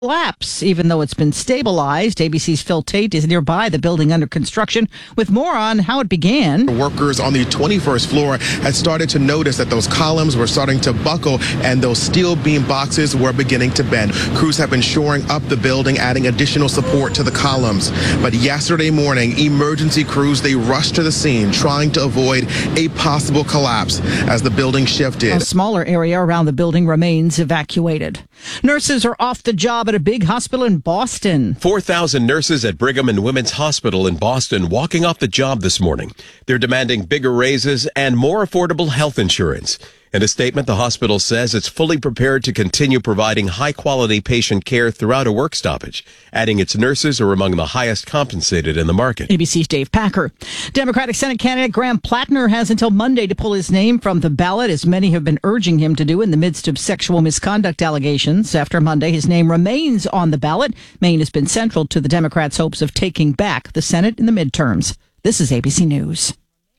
collapse, even though it's been stabilized. ABC's Phil Tate is nearby the building under construction with more on how it began. Workers on the 21st floor had started to notice that those columns were starting to buckle and those steel beam boxes were beginning to bend. Crews have been shoring up the building, adding additional support to the columns. But yesterday morning, emergency crews, they rushed to the scene trying to avoid a possible collapse as the building shifted. A smaller area around the building remains evacuated. Nurses are off the job at a big hospital in Boston. 4,000 nurses at Brigham and Women's Hospital in Boston walking off the job this morning. They're demanding bigger raises and more affordable health insurance. In a statement, the hospital says it's fully prepared to continue providing high-quality patient care throughout a work stoppage, adding its nurses are among the highest compensated in the market. ABC's Dave Packer. Democratic Senate candidate Graham Plattner has until Monday to pull his name from the ballot, as many have been urging him to do in the midst of sexual misconduct allegations. After Monday, his name remains on the ballot. Maine has been central to the Democrats' hopes of taking back the Senate in the midterms. This is ABC News.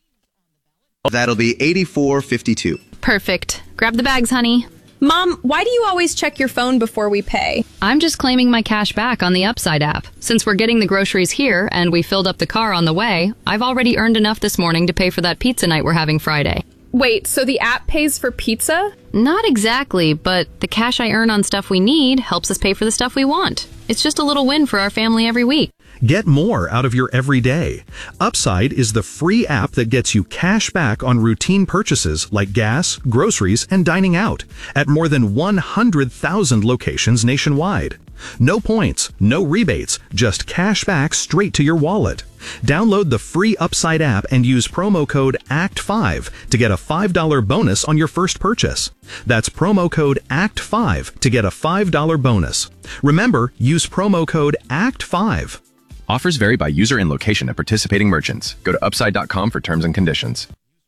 That'll be 84.52. Perfect. Grab the bags, honey. Mom, why do you always check your phone before we pay? I'm just claiming my cash back on the Upside app. Since we're getting the groceries here and we filled up the car on the way, I've already earned enough this morning to pay for that pizza night we're having Friday. Wait, so the app pays for pizza? Not exactly, but the cash I earn on stuff we need helps us pay for the stuff we want. It's just a little win for our family every week. Get more out of your everyday. Upside is the free app that gets you cash back on routine purchases like gas, groceries, and dining out at more than 100,000 locations nationwide. No points, no rebates, just cash back straight to your wallet. Download the free Upside app and use promo code ACT5 to get a $5 bonus on your first purchase. That's promo code ACT5 to get a $5 bonus. Remember, use promo code ACT5. Offers vary by user and location at participating merchants. Go to upside.com for terms and conditions.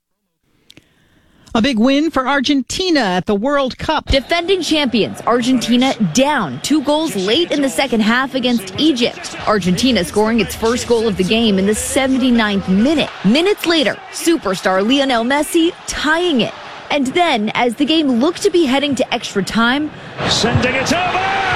A big win for Argentina at the World Cup. Defending champions, Argentina down 2 goals late in the second half against Egypt. Argentina scoring its first goal of the game in the 79th minute. Minutes later, superstar Lionel Messi tying it. And then, as the game looked to be heading to extra time, sending it over!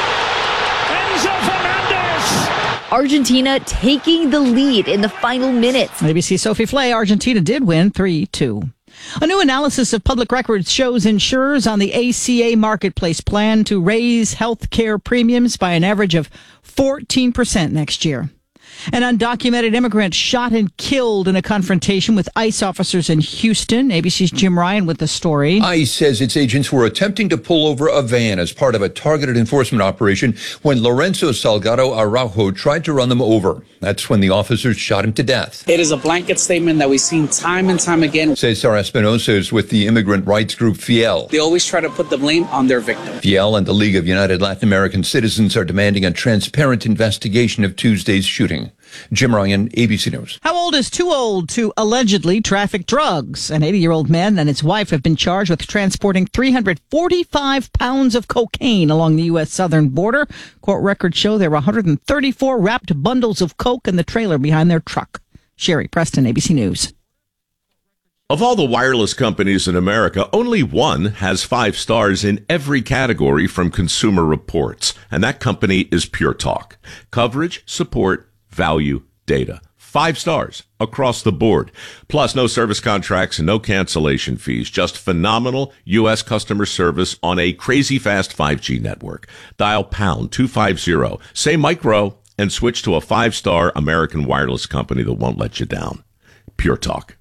Argentina taking the lead in the final minutes. ABC Sophie Flay, Argentina did win 3-2. A new analysis of public records shows insurers on the ACA marketplace plan to raise health care premiums by an average of 14% next year. An undocumented immigrant shot and killed in a confrontation with ICE officers in Houston. ABC's Jim Ryan with the story. ICE says its agents were attempting to pull over a van as part of a targeted enforcement operation when Lorenzo Salgado Araujo tried to run them over. That's when the officers shot him to death. It is a blanket statement that we've seen time and time again. Cesar Espinosa is with the immigrant rights group Fiel. They always try to put the blame on their victim. Fiel and the League of United Latin American Citizens are demanding a transparent investigation of Tuesday's shooting. Jim Ryan, ABC News. How old is too old to allegedly traffic drugs? An 80-year-old man and his wife have been charged with transporting 345 pounds of cocaine along the U.S. southern border. Court records show there were 134 wrapped bundles of coke in the trailer behind their truck. Sherry Preston, ABC News. Of all the wireless companies in America, only one has 5 stars in every category from Consumer Reports, and that company is Pure Talk. Coverage, support, value, data. 5 stars across the board. Plus, no service contracts and no cancellation fees. Just phenomenal U.S. customer service on a crazy fast 5G network. Dial pound 250, say micro, and switch to a 5-star American wireless company that won't let you down. Pure Talk.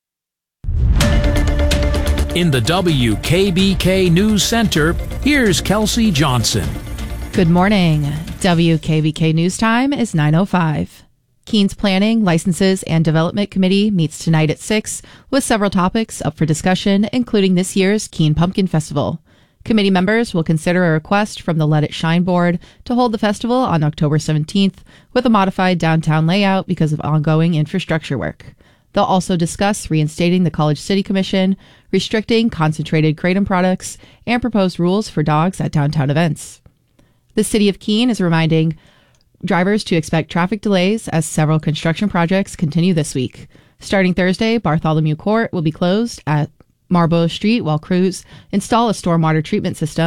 In the WKBK News Center, here's Kelsey Johnson. Good morning. WKBK News Time is 9:05. Keene's Planning, Licenses, and Development Committee meets tonight at 6 with several topics up for discussion, including this year's Keene Pumpkin Festival. Committee members will consider a request from the Let It Shine Board to hold the festival on October 17th with a modified downtown layout because of ongoing infrastructure work. They'll also discuss reinstating the College City Commission, restricting concentrated kratom products, and proposed rules for dogs at downtown events. The city of Keene is reminding drivers to expect traffic delays as several construction projects continue this week. Starting Thursday, Bartholomew Court will be closed at Marlborough Street while crews install a stormwater treatment system.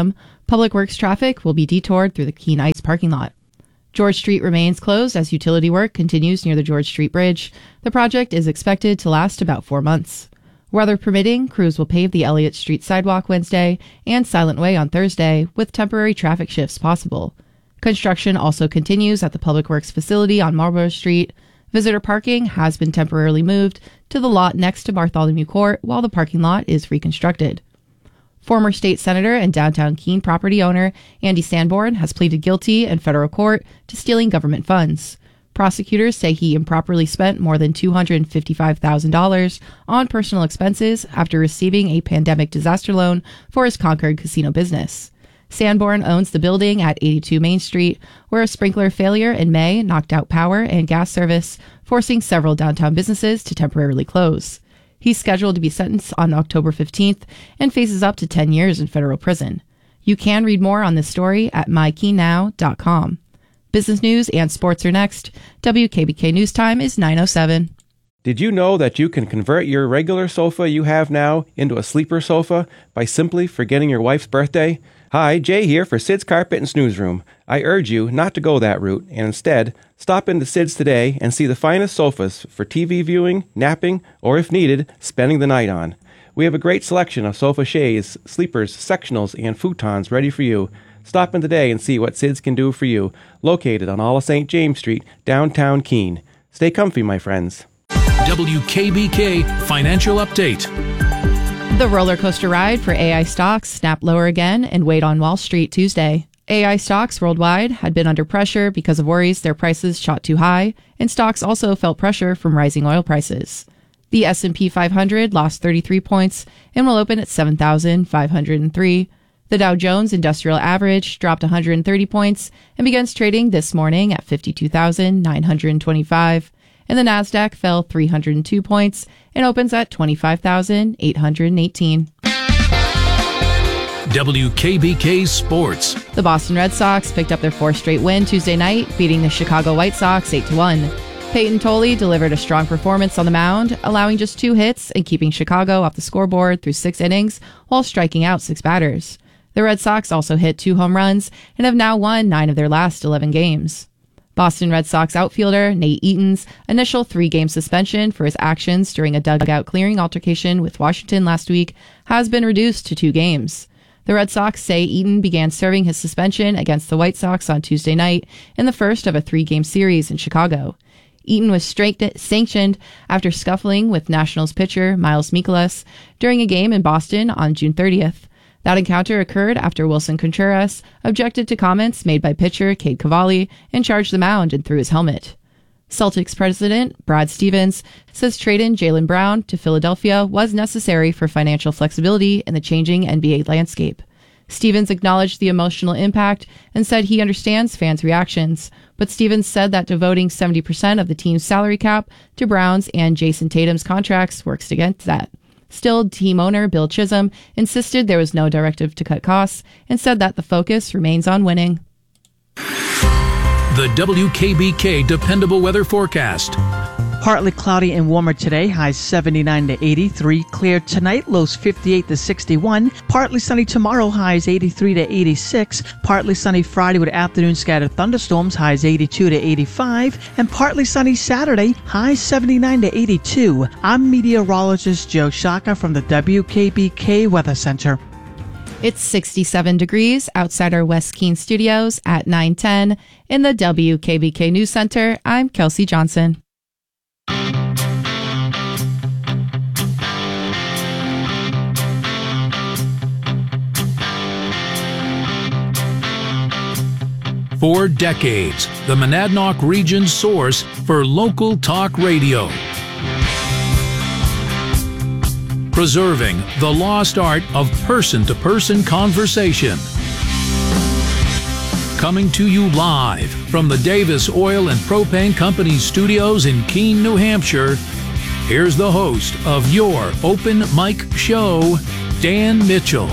Public Works traffic will be detoured through the Keene Ice parking lot. George Street remains closed as utility work continues near the George Street Bridge. The project is expected to last about 4 months. Weather permitting, crews will pave the Elliott Street sidewalk Wednesday and Silent Way on Thursday, with temporary traffic shifts possible. Construction also continues at the Public Works facility on Marlborough Street. Visitor parking has been temporarily moved to the lot next to Bartholomew Court while the parking lot is reconstructed. Former state senator and downtown Keene property owner Andy Sanborn has pleaded guilty in federal court to stealing government funds. Prosecutors say he improperly spent more than $255,000 on personal expenses after receiving a pandemic disaster loan for his Concord casino business. Sanborn owns the building at 82 Main Street, where a sprinkler failure in May knocked out power and gas service, forcing several downtown businesses to temporarily close. He's scheduled to be sentenced on October 15th and faces up to 10 years in federal prison. You can read more on this story at mykeynow.com. Business news and sports are next. WKBK News Time is 9:07. Did you know that you can convert your regular sofa you have now into a sleeper sofa by simply forgetting your wife's birthday? Hi, Jay here for Sid's Carpet and Snooze Room. I urge you not to go that route and instead stop into Sid's today and see the finest sofas for TV viewing, napping, or if needed, spending the night on. We have a great selection of sofa shades, sleepers, sectionals, and futons ready for you. Stop in today and see what Sid's can do for you, located on all of St. James Street, downtown Keene. Stay comfy, my friends. WKBK Financial Update. The roller coaster ride for AI stocks snapped lower again and weighed on Wall Street Tuesday. AI stocks worldwide had been under pressure because of worries their prices shot too high, and stocks also felt pressure from rising oil prices. The S&P 500 lost 33 points and will open at 7,503. The Dow Jones Industrial Average dropped 130 points and begins trading this morning at 52,925. And the Nasdaq fell 302 points and opens at 25,818. WKBK Sports. The Boston Red Sox picked up their fourth straight win Tuesday night, beating the Chicago White Sox 8-1. Peyton Tolley delivered a strong performance on the mound, allowing just 2 hits and keeping Chicago off the scoreboard through 6 innings while striking out 6 batters. The Red Sox also hit 2 home runs and have now won 9 of their last 11 games. Boston Red Sox outfielder Nate Eaton's initial 3-game suspension for his actions during a dugout clearing altercation with Washington last week has been reduced to 2 games. The Red Sox say Eaton began serving his suspension against the White Sox on Tuesday night in the first of a 3-game series in Chicago. Eaton was sanctioned after scuffling with Nationals pitcher Miles Mikolas during a game in Boston on June 30th. That encounter occurred after Wilson Contreras objected to comments made by pitcher Cade Cavalli and charged the mound and threw his helmet. Celtics president Brad Stevens says trading Jaylen Brown to Philadelphia was necessary for financial flexibility in the changing NBA landscape. Stevens acknowledged the emotional impact and said he understands fans' reactions, but Stevens said that devoting 70% of the team's salary cap to Brown's and Jason Tatum's contracts works against that. Still, team owner Bill Chisholm insisted there was no directive to cut costs and said that the focus remains on winning. The WKBK Dependable Weather Forecast. Partly cloudy and warmer today, highs 79 to 83. Clear tonight, lows 58 to 61. Partly sunny tomorrow, highs 83 to 86. Partly sunny Friday with afternoon scattered thunderstorms, highs 82 to 85. And partly sunny Saturday, highs 79 to 82. I'm meteorologist Joe Shaka from the WKBK Weather Center. It's 67 degrees outside our West Keene studios at 9:10. In the WKBK News Center, I'm Kelsey Johnson. For decades, the Monadnock region's source for local talk radio. Preserving the lost art of person-to-person conversation. Coming to you live from the Davis Oil and Propane Company studios in Keene, New Hampshire, here's the host of your Open Mic Show, Dan Mitchell.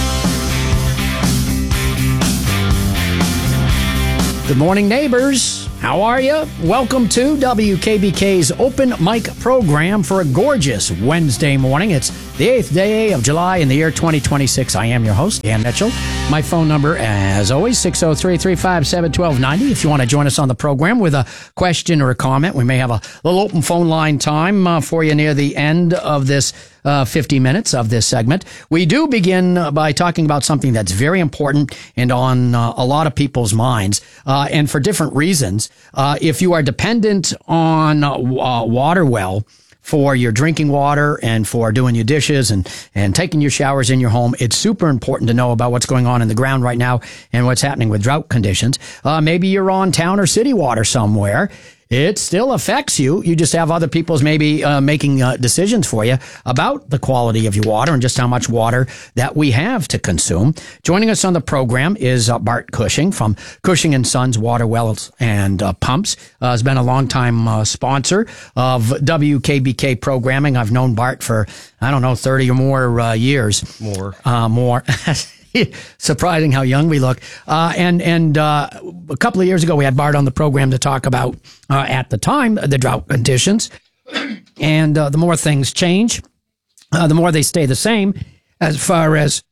Good morning, neighbors. How are you? Welcome to WKBK's Open Mic program for a gorgeous Wednesday morning. It's the 8th day of July in the year 2026. I am your host, Dan Mitchell. My phone number, as always, 603-357-1290. If you want to join us on the program with a question or a comment, we may have a little open phone line time for you near the end of this 50 minutes of this segment. We do begin by talking about something that's very important and on a lot of people's minds, and for different reasons. If you are dependent on water well for your drinking water and for doing your dishes and taking your showers in your home, it's super important to know about what's going on in the ground right now and what's happening with drought conditions. Maybe you're on town or city water somewhere. It still affects you. You just have other people's maybe making decisions for you about the quality of your water and just how much water that we have to consume. Joining us on the program is Bart Cushing from Cushing & Sons Water Wells and Pumps. Has been a longtime sponsor of WKBK programming. I've known Bart for, 30 or more years. More. Surprising how young we look. And a couple of years ago, we had Bart on the program to talk about, at the time, the drought conditions. And the more things change, the more they stay the same as far as,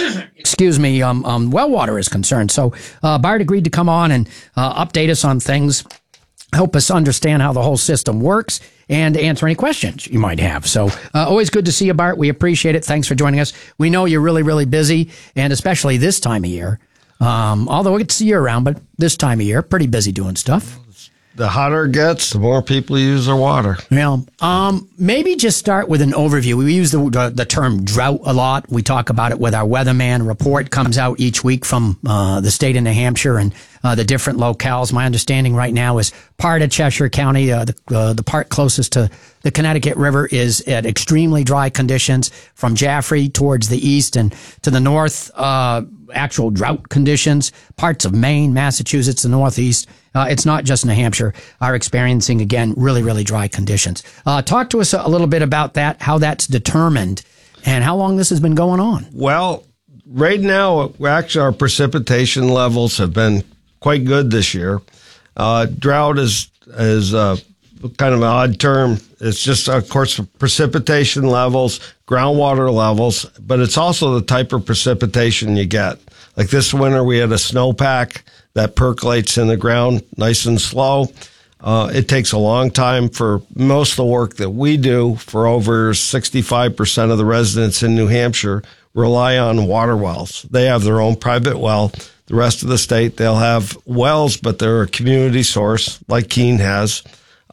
well water is concerned. So Bart agreed to come on and update us on things, help us understand how the whole system works, and answer any questions you might have. So always good to see you, Bart. We appreciate it. Thanks for joining us. We know you're really, really busy, and especially this time of year. Although it's year-round, but this time of year, pretty busy doing stuff. The hotter it gets, the more people use their water. Yeah. Maybe just start with an overview. We use the term drought a lot. We talk about it with our weatherman report. Comes out each week from the state of New Hampshire and the different locales. My understanding right now is part of Cheshire County, the part closest to the Connecticut River, is at extremely dry conditions. From Jaffrey towards the east and to the north, actual drought conditions. Parts of Maine, Massachusetts, the northeast. It's not just New Hampshire, are experiencing, again, really, really dry conditions. Talk to us a little bit about that, how that's determined, and how long this has been going on. Well, right now, actually, our precipitation levels have been quite good this year. Drought is kind of an odd term. It's just, of course, precipitation levels, groundwater levels, but it's also the type of precipitation you get. Like this winter, we had a snowpack that percolates in the ground nice and slow. It takes a long time for most of the work that we do. For over 65% of the residents in New Hampshire rely on water wells. They have their own private well. The rest of the state, they'll have wells, but they're a community source like Keene has.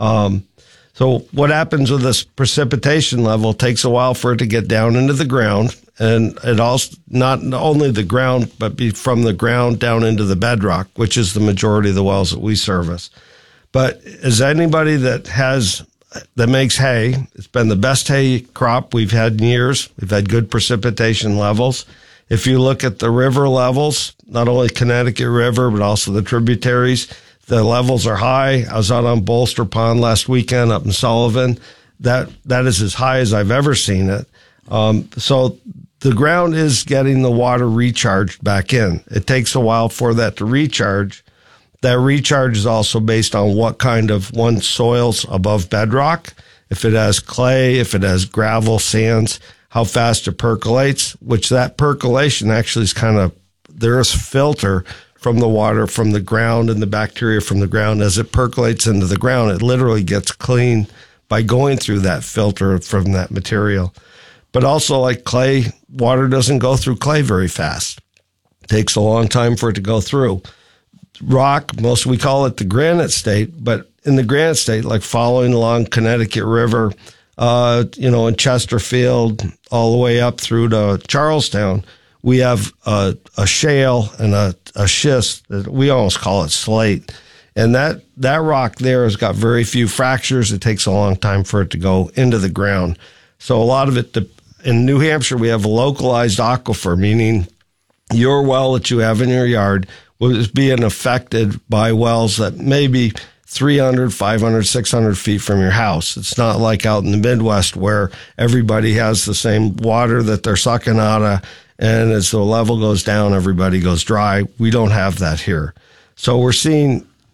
So what happens with this precipitation level, it takes a while for it to get down into the ground. And it also, not only the ground, but be from the ground down into the bedrock, which is the majority of the wells that we service. But as anybody that makes hay, it's been the best hay crop we've had in years. We've had good precipitation levels. If you look at the river levels, not only Connecticut River, but also the tributaries, the levels are high. I was out on Bolster Pond last weekend up in Sullivan. That is as high as I've ever seen it. So the ground is getting the water recharged back in. It takes a while for that to recharge. That recharge is also based on what kind of soil's above bedrock. If it has clay, if it has gravel, sands, how fast it percolates, which that percolation actually is there's a filter from the water from the ground and the bacteria from the ground. As it percolates into the ground, it literally gets clean by going through that filter from that material. But also, like clay, water doesn't go through clay very fast. It takes a long time for it to go through. Rock, we call it the granite state, but in the granite state, like following along Connecticut River, in Chesterfield, all the way up through to Charlestown, we have a shale and a schist that we almost call it slate. And that rock there has got very few fractures. It takes a long time for it to go into the ground. So a lot of it, in New Hampshire, we have a localized aquifer, meaning your well that you have in your yard was being affected by wells that may be 300, 500, 600 feet from your house. It's not like out in the Midwest where everybody has the same water that they're sucking out of, and as the level goes down, everybody goes dry. We don't have that here. So we're seeing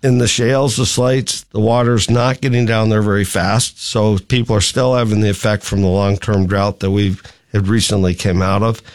in the shales, the slates, the water's not getting down there very fast. So people are still having the effect from the long-term drought that had recently came out of.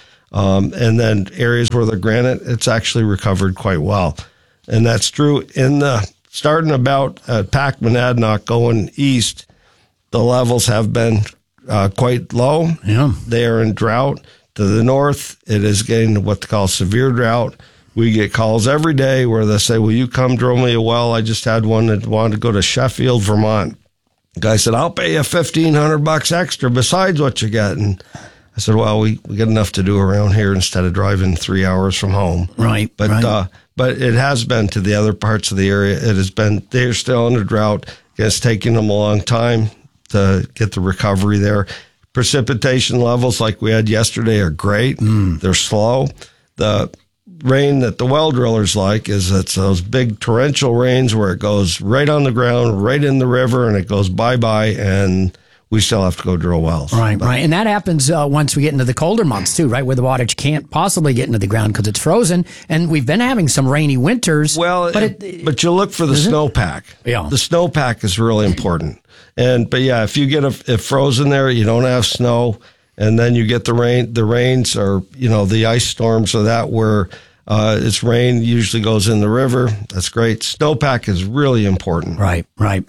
And then areas where the granite, it's actually recovered quite well. And that's true starting about at Pac-Monadnock going east, the levels have been quite low. Yeah. They are in drought. To the north, it is getting what they call severe drought. We get calls every day where they say, will you come drill me a well? I just had one that wanted to go to Sheffield, Vermont. The guy said, I'll pay you $1,500 extra besides what you get. And I said, well, we get enough to do around here instead of driving 3 hours from home. Right. But it has been to the other parts of the area. They're still under drought. It's taking them a long time to get the recovery there. Precipitation levels like we had yesterday are great. They're slow. The rain that the well drillers like is it's those big torrential rains where it goes right on the ground, right in the river, and it goes bye-bye, and we still have to go drill wells. Right. And that happens once we get into the colder months, too, right, where the water can't possibly get into the ground because it's frozen, and we've been having some rainy winters. Well, but you look for the snowpack. Yeah. The snowpack is really important. But if you get it frozen there, you don't have snow, and then you get the rain. The rains are, the ice storms are that where it's rain usually goes in the river. That's great. Snowpack is really important. Right.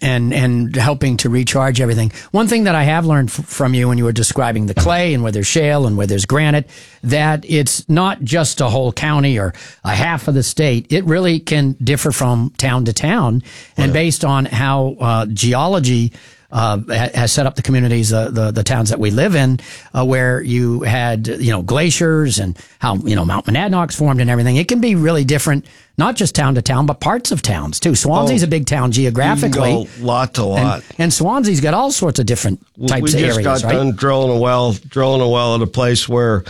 And helping to recharge everything. One thing that I have learned from you when you were describing the clay and where there's shale and where there's granite, that it's not just a whole county or a half of the state. It really can differ from town to town. And based on how geology has set up the communities, the towns that we live in, where you had, glaciers and how, Mount Monadnock's formed and everything. It can be really different, not just town to town, but parts of towns too. Swansea's a big town geographically. You can go lot to lot. And Swansea's got all sorts of different types of areas, We just got done drilling a well at a place where,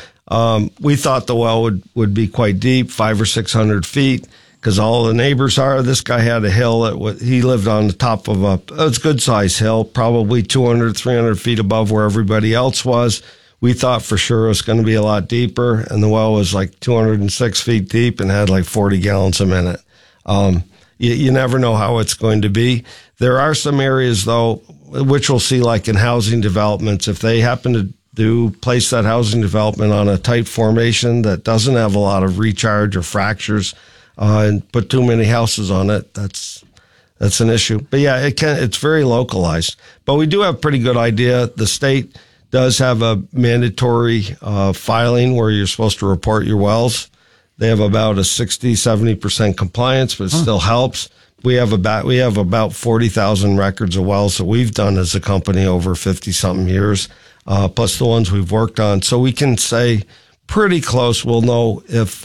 we thought the well would be quite deep, 500 or 600 feet. Because all the neighbors are. This guy had a hill he lived on the top of it's a good size hill, probably 200, 300 feet above where everybody else was. We thought for sure it was going to be a lot deeper, and the well was like 206 feet deep and had like 40 gallons a minute. You never know how it's going to be. There are some areas though, which we'll see like in housing developments, if they happen to place that housing development on a tight formation that doesn't have a lot of recharge or fractures, and put too many houses on it, that's an issue. But yeah, it's very localized. But we do have a pretty good idea. The state does have a mandatory filing where you're supposed to report your wells. They have about a 60-70% compliance, but it still helps. We have about 40,000 records of wells that we've done as a company over 50-something years, plus the ones we've worked on. So we can say pretty close. We'll know if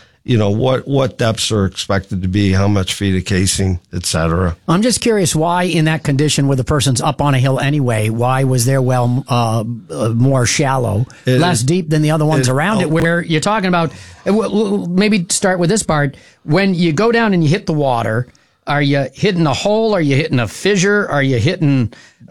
what depths are expected to be, how much feet of casing, etc. I'm just curious why, in that condition where the person's up on a hill anyway, why was their well more shallow, less deep than the other ones around it? Where you're talking about, maybe start with this part. When you go down and you hit the water, are you hitting a hole? Are you hitting a fissure? Are you hitting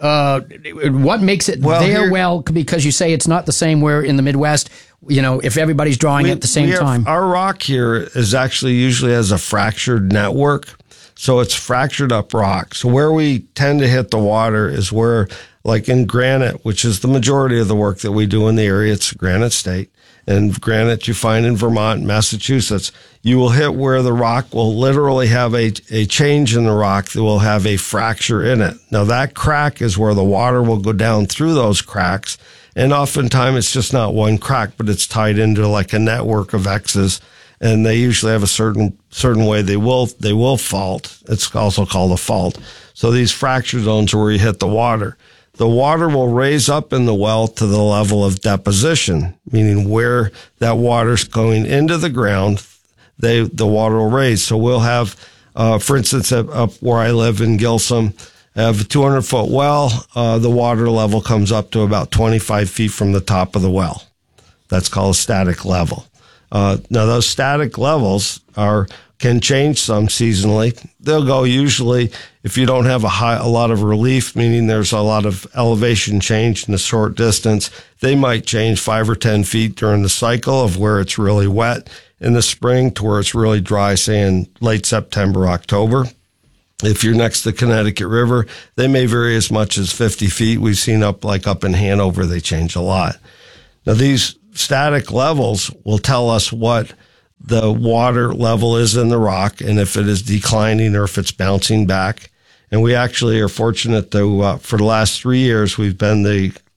what makes it well? Because you say it's not the same where in the Midwest. If everybody's drawing at the same time. Our rock here is actually usually has a fractured network. So it's fractured up rock. So where we tend to hit the water is where, like in granite, which is the majority of the work that we do in the area, it's granite state. And granite you find in Vermont and Massachusetts, you will hit where the rock will literally have a change in the rock that will have a fracture in it. Now that crack is where the water will go down through those cracks. And oftentimes it's just not one crack, but it's tied into like a network of X's. And they usually have a certain way they will fault. It's also called a fault. So these fracture zones are where you hit the water. The water will raise up in the well to the level of deposition, meaning where that water's going into the ground, the water will raise. So we'll have, for instance, up where I live in Gilsum, I have a 200-foot well. The water level comes up to about 25 feet from the top of the well. That's called a static level. Now, those static levels can change some seasonally. They'll go usually if you don't have a lot of relief, meaning there's a lot of elevation change in a short distance. They might change 5 or 10 feet during the cycle of where it's really wet in the spring to where it's really dry, say in late September, October. If you're next to the Connecticut River, they may vary as much as 50 feet. We've seen up in Hanover, they change a lot. Now, these static levels will tell us what the water level is in the rock and if it is declining or if it's bouncing back. And we actually are fortunate to, for the last 3 years, we've been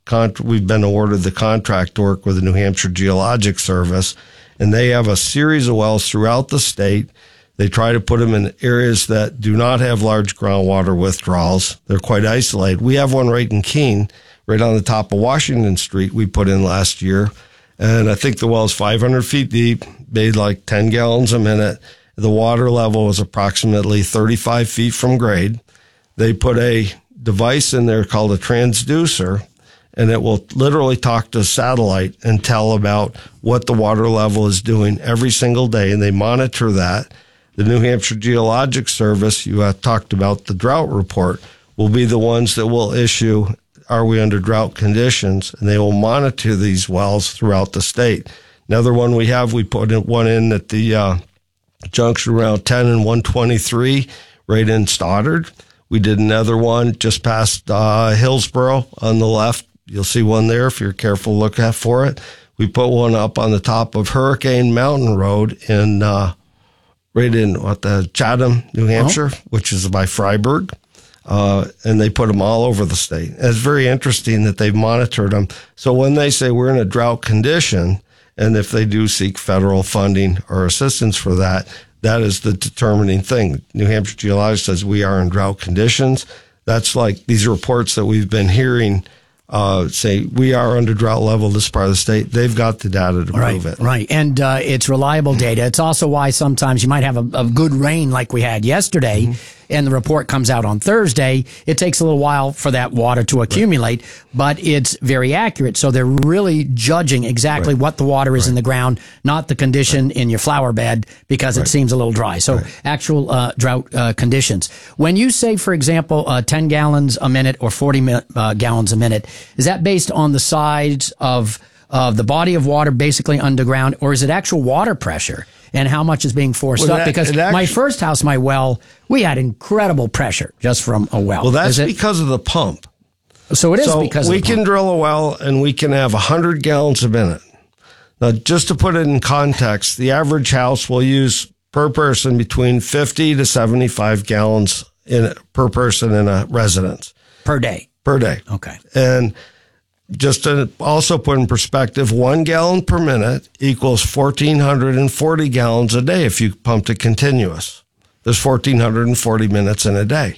awarded the contract to work with the New Hampshire Geologic Service, and they have a series of wells throughout the state. They try to put them in areas that do not have large groundwater withdrawals. They're quite isolated. We have one right in Keene, right on the top of Washington Street we put in last year. And I think the well is 500 feet deep, made like 10 gallons a minute. The water level was approximately 35 feet from grade. They put a device in there called a transducer, and it will literally talk to a satellite and tell about what the water level is doing every single day, and they monitor that. The New Hampshire Geologic Service, you talked about the drought report, will be the ones that will issue, are we under drought conditions, and they will monitor these wells throughout the state. Another one we put one in at the junction around 10 and 123, right in Stoddard. We did another one just past Hillsborough on the left. You'll see one there if you're careful to look for it. We put one up on the top of Hurricane Mountain Road in right in Chatham, New Hampshire, which is by Freiburg. And they put them all over the state. And it's very interesting that they've monitored them. So when they say we're in a drought condition, and if they do seek federal funding or assistance for that, that is the determining thing. New Hampshire Geologic says we are in drought conditions. That's like these reports that we've been hearing say we are under drought level this part of the state. They've got the data to prove it. Right. And it's reliable data. It's also why sometimes you might have a good rain like we had yesterday, and the report comes out on Thursday. It takes a little while for that water to accumulate, but it's very accurate. So they're really judging exactly what the water is in the ground, not the condition in your flower bed because it seems a little dry. So actual drought conditions. When you say, for example, 10 gallons a minute or 40 gallons a minute, is that based on the size of the body of water basically underground, or is it actual water pressure and how much is being forced up? Because my first house, my well, we had incredible pressure just from a well. Well, that's because of the pump. So it is because of the pump. We can drill a well and we can have 100 gallons a minute. Now, just to put it in context, the average house will use per person between 50 to 75 gallons per person in a residence. Per day. Per day. Okay. And just to also put in perspective, 1 gallon per minute equals 1,440 gallons a day if you pumped it continuous. There's 1,440 minutes in a day.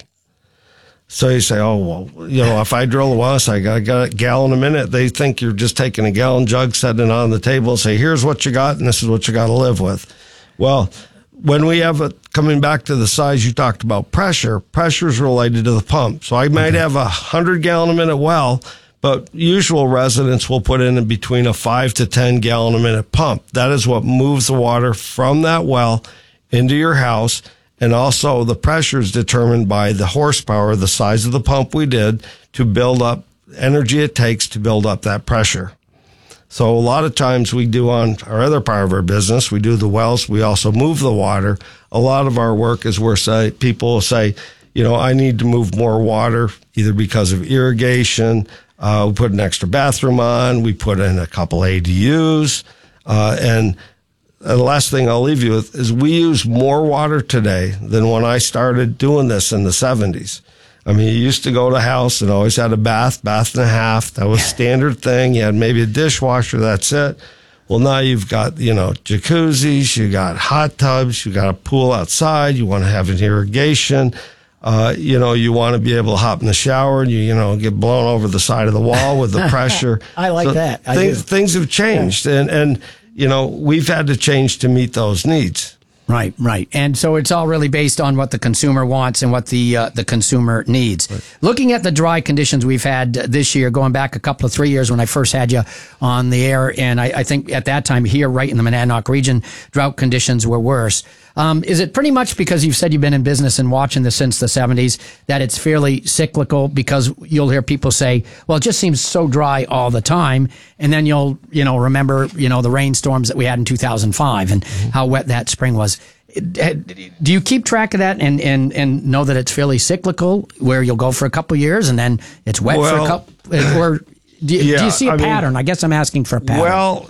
So you say, oh, well, if I drill a well, so I got a gallon a minute. They think you're just taking a gallon jug, setting it on the table and say, here's what you got, and this is what you got to live with. Well, when we have coming back to the size you talked about, pressure is related to the pump. So I might have a 100 gallon a minute well, but usual residents will put in between a 5 to 10 gallon a minute pump. That is what moves the water from that well into your house. And also the pressure is determined by the horsepower, the size of the pump we did to build up energy it takes to build up that pressure. So a lot of times we do on our other part of our business, we do the wells, we also move the water. A lot of our work is where people will say, I need to move more water either because of irrigation. We put an extra bathroom on. We put in a couple ADUs. And the last thing I'll leave you with is we use more water today than when I started doing this in the 70s. I mean, you used to go to a house and always had a bath and a half. That was standard thing. You had maybe a dishwasher. That's it. Well, now you've got, jacuzzis, you got hot tubs, you got a pool outside. You want to have an irrigation. You want to be able to hop in the shower and you get blown over the side of the wall with the pressure. I like that. Things have changed and we've had to change to meet those needs. Right. And so it's all really based on what the consumer wants and what the consumer needs. Right. Looking at the dry conditions we've had this year, going back a couple of 3 years when I first had you on the air, and I think at that time here right in the Monadnock region, drought conditions were worse. Is it pretty much because you've said you've been in business and watching this since the 70s that it's fairly cyclical? Because you'll hear people say, well, it just seems so dry all the time. And then you'll, remember, the rainstorms that we had in 2005 and how wet that spring was. Do you keep track of that and know that it's fairly cyclical, where you'll go for a couple years and then it's wet for a couple, or do you see a pattern? I guess I'm asking for a pattern. Well,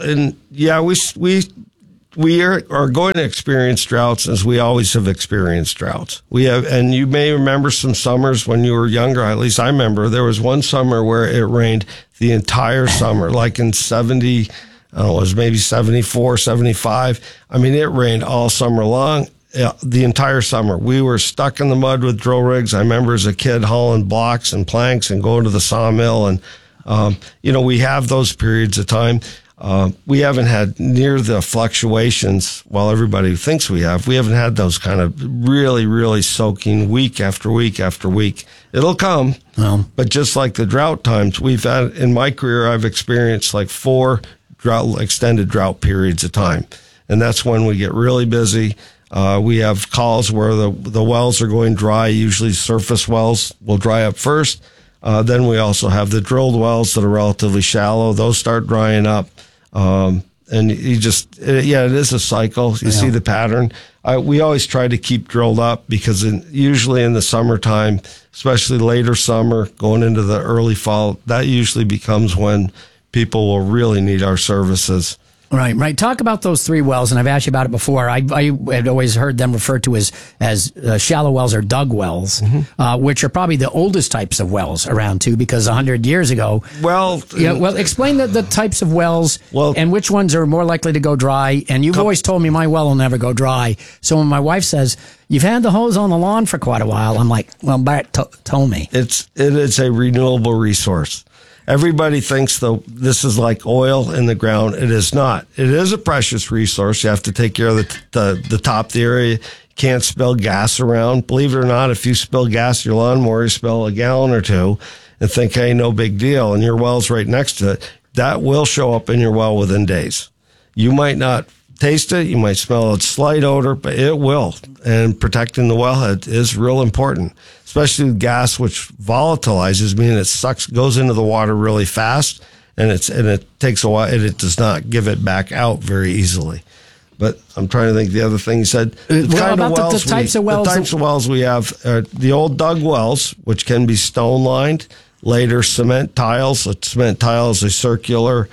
we are going to experience droughts as we always have experienced droughts. We have, and you may remember some summers when you were younger. At least I remember there was one summer where it rained the entire summer, like in 70. It was maybe 74, 75. I mean, it rained all summer long, the entire summer. We were stuck in the mud with drill rigs. I remember as a kid hauling blocks and planks and going to the sawmill. And, we have those periods of time. We haven't had near the fluctuations, while everybody thinks we have. We haven't had those kind of really, really soaking week after week after week. It'll come. But just like the drought times, we've had, in my career, I've experienced like 4 extended drought periods of time. And that's when we get really busy. We have calls where the wells are going dry. Usually surface wells will dry up first. Then we also have the drilled wells that are relatively shallow. Those start drying up. And you just, it is a cycle. You see the pattern. We always try to keep drilled up because usually in the summertime, especially later summer, going into the early fall, that usually becomes when people will really need our services. Right. Talk about those 3 wells, and I've asked you about it before. I had always heard them referred to as shallow wells or dug wells, which are probably the oldest types of wells around too, because 100 years ago. Well, explain the types of wells and which ones are more likely to go dry. And you've always told me my well will never go dry. So when my wife says, "You've had the hose on the lawn for quite a while," I'm like, "Well, Bart told me." It is a renewable resource. Everybody thinks, though, this is like oil in the ground. It is not. It is a precious resource. You have to take care of the top of the area. You can't spill gas around. Believe it or not, if you spill gas in your lawnmower, you spill a gallon or 2 and think, hey, no big deal, and your well's right next to it, that will show up in your well within days. You might not taste it. You might smell a slight odor, but it will. And protecting the wellhead is real important, especially with gas, which volatilizes, meaning it goes into the water really fast, and it takes a while, and it does not give it back out very easily. But I'm trying to think the other thing you said. The types of wells we have are the old dug wells, which can be stone lined. Later, cement tiles. Cement tiles are circular.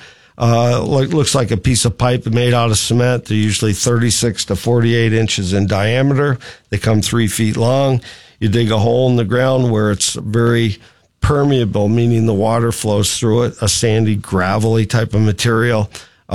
Looks like a piece of pipe made out of cement. They're usually 36 to 48 inches in diameter. They come 3 feet long. You dig a hole in the ground where it's very permeable, meaning the water flows through it, a sandy, gravelly type of material.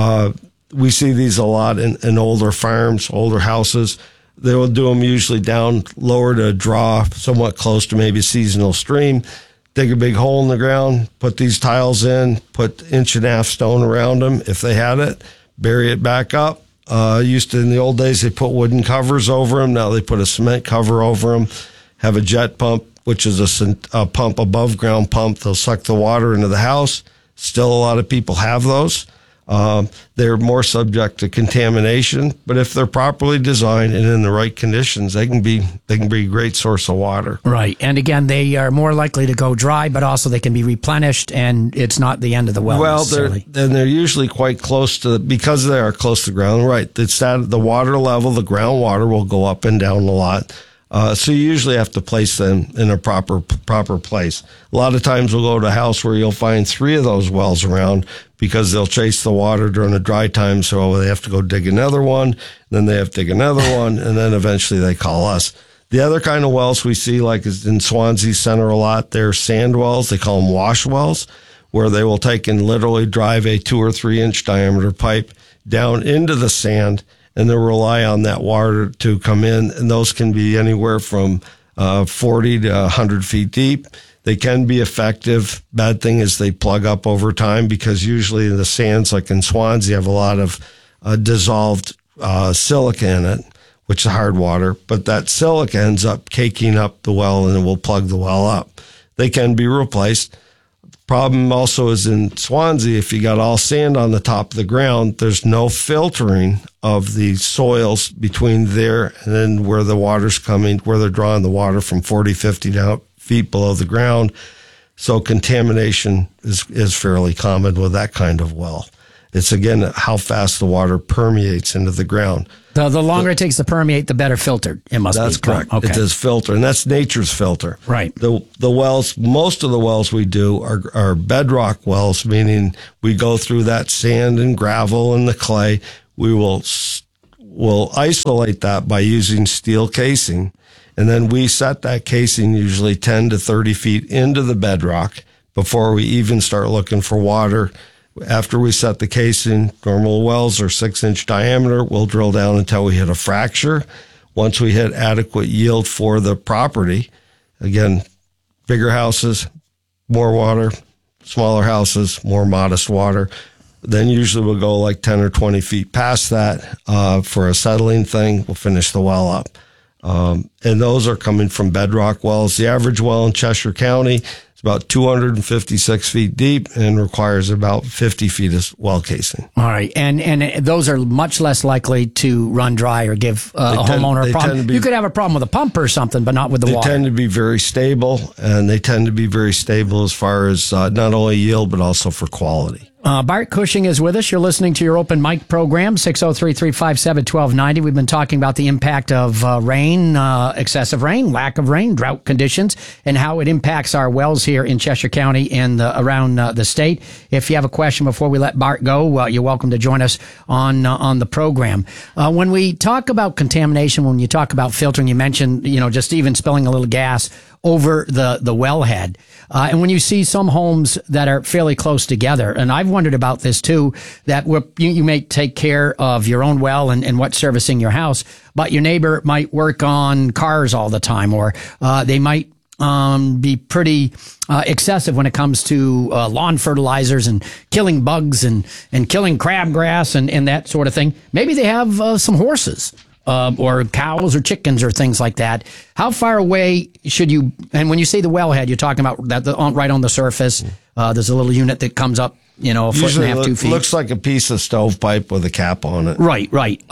We see these a lot in older farms, older houses. They will do them usually down lower to draw somewhat close to maybe a seasonal stream. Dig a big hole in the ground, put these tiles in, put 1.5 inch stone around them if they had it, bury it back up. Used to, in the old days, they put wooden covers over them. Now they put a cement cover over them, have a jet pump, which is a pump, above ground pump. They'll suck the water into the house. Still, a lot of people have those. They're more subject to contamination, but if they're properly designed and in the right conditions, they can be a great source of water. Right. And again, they are more likely to go dry, but also they can be replenished, and it's not the end of the well. Well, they're usually quite close to, because they are close to the ground. Right. It's that the water level, the groundwater will go up and down a lot. So you usually have to place them in a proper place. A lot of times we'll go to a house where you'll find 3 of those wells around, because they'll chase the water during the dry time. So they have to go dig another one, then they have to dig another one, and then eventually they call us. The other kind of wells we see, like is in Swansea Center a lot, they're sand wells. They call them wash wells, where they will take and literally drive a 2 or 3 inch diameter pipe down into the sand, and they'll rely on that water to come in. And those can be anywhere from 40 to 100 feet deep. They can be effective. Bad thing is they plug up over time, because usually the sands, like in Swansea, have a lot of dissolved silica in it, which is hard water. But that silica ends up caking up the well, and it will plug the well up. They can be replaced. The problem also is in Swansea, if you got all sand on the top of the ground, there's no filtering of the soils between there and then where the water's coming, where they're drawing the water from 40, 50 feet below the ground. So contamination is fairly common with that kind of well. It's, again, how fast the water permeates into the ground. The longer it takes to permeate, the better filtered it must be. That's correct. Okay. It does filter, and that's nature's filter. Right. The wells, most of the wells we do are bedrock wells, meaning we go through that sand and gravel and the clay. We'll isolate that by using steel casing, and then we set that casing usually 10 to 30 feet into the bedrock before we even start looking for water. After we set the casing, normal wells are 6-inch diameter. We'll drill down until we hit a fracture. Once we hit adequate yield for the property, again, bigger houses, more water, smaller houses, more modest water. Then usually we'll go like 10 or 20 feet past that for a settling thing. We'll finish the well up. And those are coming from bedrock wells. The average well in Cheshire County about 256 feet deep and requires about 50 feet of well casing. All right. And those are much less likely to run dry or give a homeowner a problem. You could have a problem with a pump or something, but not with the water. They tend to be very stable, and they tend to be very stable as far as not only yield, but also for quality. Bart Cushing is with us. You're listening to your open mic program, 603-357-1290. We've been talking about the impact of rain, excessive rain, lack of rain, drought conditions, and how it impacts our wells here in Cheshire County and around the state. If you have a question before we let Bart go, you're welcome to join us on the program. When we talk about contamination, when you talk about filtering, you mentioned, just even spilling a little gas over the wellhead. And when you see some homes that are fairly close together, and I've wondered about this too, that you may take care of your own well and what's servicing your house, but your neighbor might work on cars all the time, or they might be pretty excessive when it comes to lawn fertilizers and killing bugs and killing crabgrass and that sort of thing. Maybe they have some horses. Or cows or chickens or things like that. How far away should you, and when you say the wellhead, you're talking about that right on the surface. There's a little unit that comes up, a foot and a half, 2 feet. Looks like a piece of stovepipe with a cap on it. Right.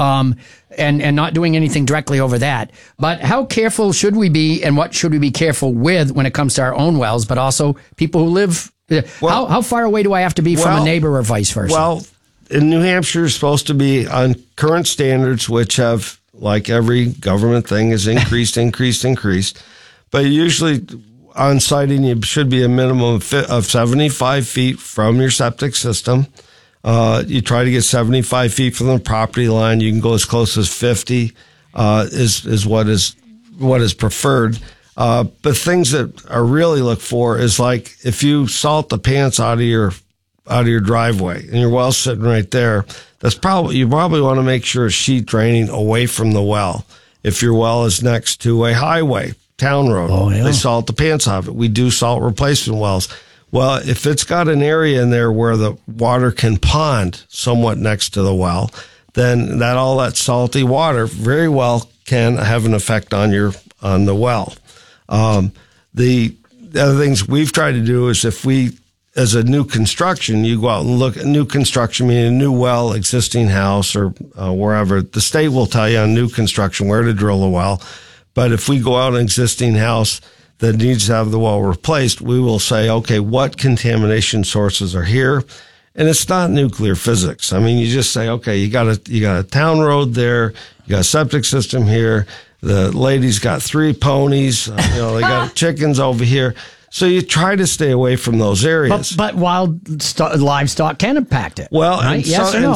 And not doing anything directly over that. But how careful should we be, and what should we be careful with when it comes to our own wells, but also people who live, how far away do I have to be from a neighbor or vice versa? Well, in New Hampshire, it's supposed to be on current standards, which have, like every government thing, is increased. But usually on siting, you should be a minimum of 75 feet from your septic system. You try to get 75 feet from the property line. You can go as close as 50 is what is preferred. But things that are really looked for is, like, if you salt the pants out of your driveway and your well's sitting right there, you probably want to make sure it's sheet draining away from the well. If your well is next to a highway, town road, they salt the pants off it. We do salt replacement wells. Well, if it's got an area in there where the water can pond somewhat next to the well, then all that salty water very well can have an effect on the well. The other things we've tried to do is, as a new construction, you go out and look at new construction, meaning a new well, existing house, or wherever. The state will tell you on new construction where to drill a well. But if we go out an existing house that needs to have the well replaced, we will say, okay, what contamination sources are here? And it's not nuclear physics. I mean, you just say, okay, you got a town road there, you got a septic system here, the lady's got 3 ponies, they got chickens over here. So you try to stay away from those areas. But livestock can impact it. Well, right? Yes or no?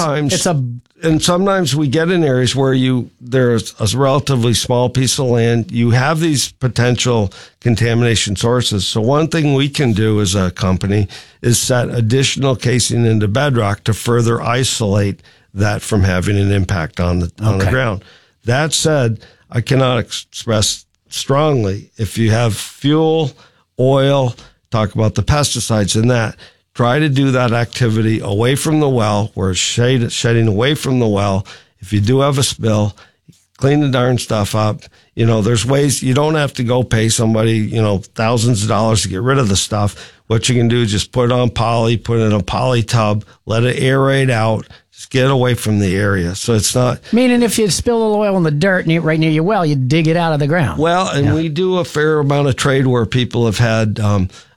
And sometimes we get in areas where there's a relatively small piece of land. You have these potential contamination sources. So one thing we can do as a company is set additional casing into bedrock to further isolate that from having an impact on the ground. That said, I cannot express strongly, if you have fuel, oil, talk about the pesticides in that, try to do that activity away from the well, where it's shedding away from the well. If you do have a spill, clean the darn stuff up. There's ways. You don't have to go pay somebody, thousands of dollars to get rid of the stuff. What you can do is just put it on poly, put it in a poly tub, let it aerate out. Just get away from the area. So it's not... Meaning if you spill oil in the dirt right near your well, you dig it out of the ground. Well, and we do a fair amount of trade where people have had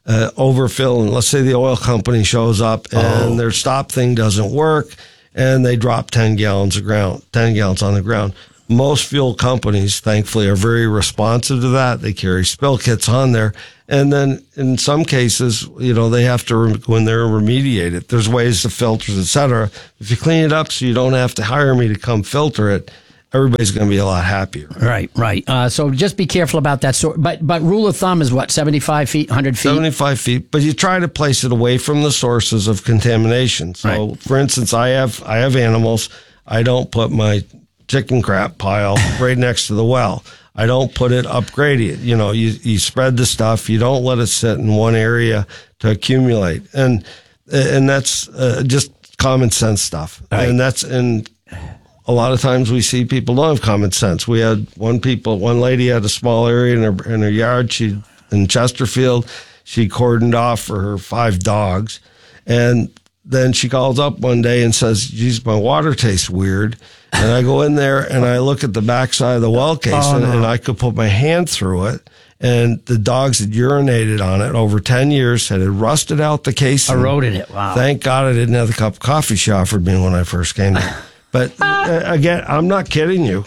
overfill, and let's say the oil company shows up and their stop thing doesn't work, and they drop 10 gallons on the ground. Most fuel companies, thankfully, are very responsive to that. They carry spill kits on there. And then in some cases, they have to go in there and remediate it. There's ways to filters, et cetera. If you clean it up so you don't have to hire me to come filter it, everybody's going to be a lot happier. Right. So just be careful about that. But rule of thumb is what, 75 feet, 100 feet? 75 feet, but you try to place it away from the sources of contamination. So, for instance, I have animals. I don't put my chicken crap pile right next to the well. I don't put it upgraded. You spread the stuff. You don't let it sit in one area to accumulate. And that's just common sense stuff. Right. And a lot of times we see people don't have common sense. We had one lady had a small area in her yard. In Chesterfield, she cordoned off for her 5 dogs. And then she calls up one day and says, geez, my water tastes weird. And I go in there and I look at the backside of the well casing and I could put my hand through it. And the dogs had urinated on it over 10 years, had rusted out the casing. Eroded it. Wow. Thank God I didn't have the cup of coffee she offered me when I first came there. But again, I'm not kidding you.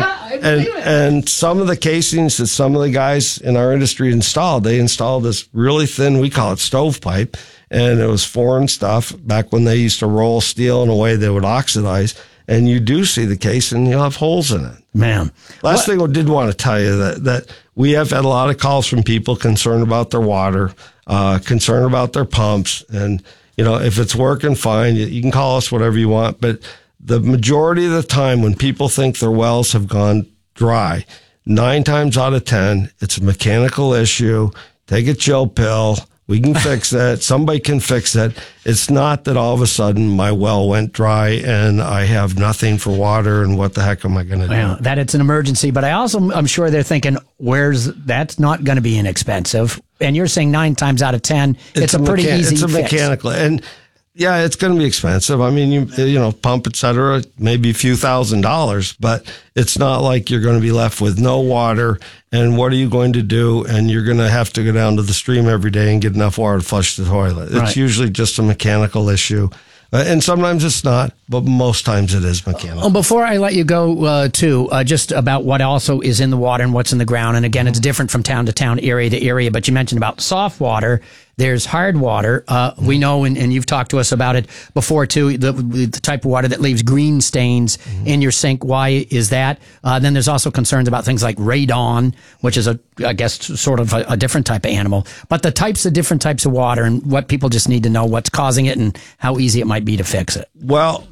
And some of the casings that some of the guys in our industry they installed this really thin, we call it stovepipe, and it was foreign stuff back when they used to roll steel in a way they would oxidize. And you do see the case and you'll have holes in it. Man. Last thing I did want to tell you that we have had a lot of calls from people concerned about their water, concerned about their pumps. And, if it's working fine, you can call us whatever you want. But the majority of the time when people think their wells have gone dry, 9 times out of 10, it's a mechanical issue. Take a chill pill. We can fix it. Somebody can fix it. It's not that all of a sudden my well went dry and I have nothing for water and what the heck am I going to do? That it's an emergency, but I'm sure they're thinking, that's not going to be inexpensive. And you're saying 9 times out of 10, it's a pretty easy fix. It's a mechanical. And yeah, it's going to be expensive. I mean, pump, et cetera, maybe a few $1,000s, but it's not like you're going to be left with no water. And what are you going to do? And you're going to have to go down to the stream every day and get enough water to flush the toilet. It's usually just a mechanical issue. And sometimes it's not, but most times it is mechanical. Before I let you go, just about what also is in the water and what's in the ground. And again, it's different from town to town, area to area. But you mentioned about soft water. There's hard water. We know, and you've talked to us about it before too, the type of water that leaves green stains in your sink. Why is that? Then there's also concerns about things like radon, which is I guess sort of a different type of animal. But the different types of water and what people just need to know what's causing it and how easy it might be to fix it. Well,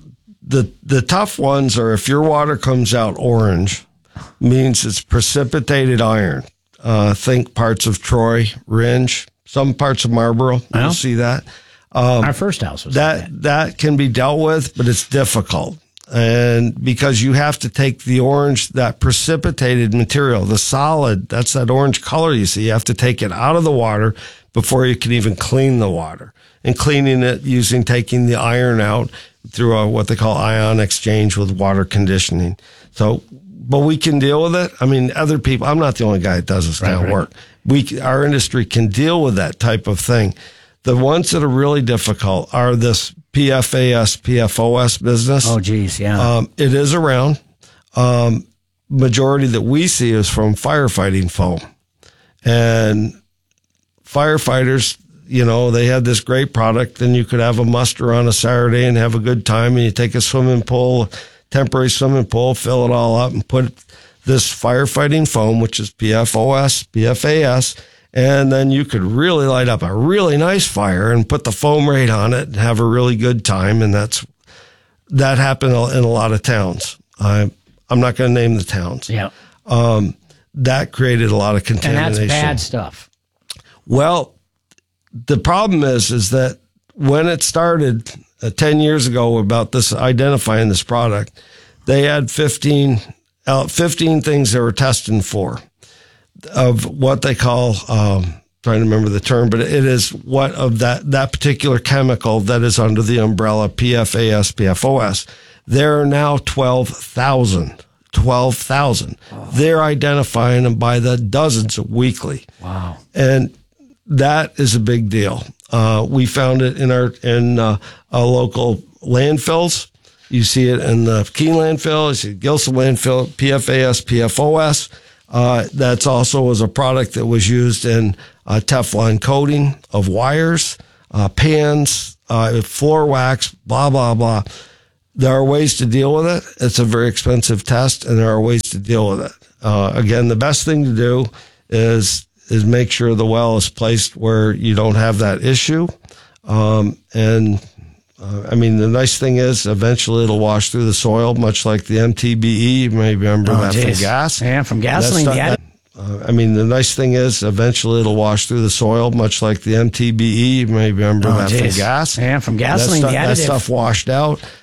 the tough ones are if your water comes out orange, means it's precipitated iron. Think parts of Troy, Ringe, some parts of Marlboro. You'll see that. Our first house was that can be dealt with, but it's difficult. And because you have to take the orange, that precipitated material, the solid, that's that orange color you see, you have to take it out of the water before you can even clean the water. And cleaning it taking the iron out through what they call ion exchange with water conditioning. But we can deal with it. I mean, other people, I'm not the only guy that does this kind of work. Our industry can deal with that type of thing. The ones that are really difficult are this PFAS, PFOS business. Oh, geez, yeah. It is around. Majority that we see is from firefighting foam. And firefighters, they had this great product, and you could have a muster on a Saturday and have a good time, and you take a temporary swimming pool, fill it all up, and put this firefighting foam, which is PFOS, PFAS, and then you could really light up a really nice fire and put the foam right on it and have a really good time. And that happened in a lot of towns. I'm not going to name the towns. Yeah. That created a lot of contamination. And that's bad stuff. Well, the problem is that when it started 10 years ago about this, identifying this product, they had 15 things they were testing for of what they call, trying to remember the term, but it is what of that particular chemical that is under the umbrella PFAS, PFOS. There are now 12,000. 12,000. Oh. They're identifying them by the dozens weekly. Wow. And that is a big deal. We found it in our local landfills. You see it in the Keene landfill, you see Gilson landfill, PFAS, PFOS. That's also was a product that was used in Teflon coating of wires, pans, floor wax, blah, blah, blah. There are ways to deal with it. It's a very expensive test, and there are ways to deal with it. Again, the best thing to do is make sure the well is placed where you don't have that issue. The nice thing is eventually it'll wash through the soil, much like the MTBE. You may remember that from gas. Yeah, from gasoline. The nice thing is eventually it'll wash through the soil, much like the MTBE. You may remember that from gas. Yeah, from gasoline. That stuff washed out.